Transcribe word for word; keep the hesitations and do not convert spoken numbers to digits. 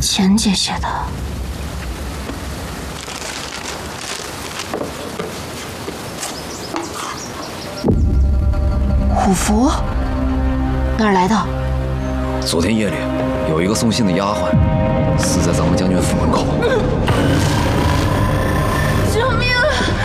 钱姐写的。虎符？哪儿来的？ 昨天夜里有一个送信的丫鬟死在咱们将军府门口。